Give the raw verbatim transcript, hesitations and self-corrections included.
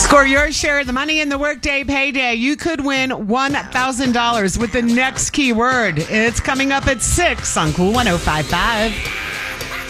Score your share of the money in the Workday Payday. You could win one thousand dollars with the next keyword. It's coming up at six on Cool one oh five five.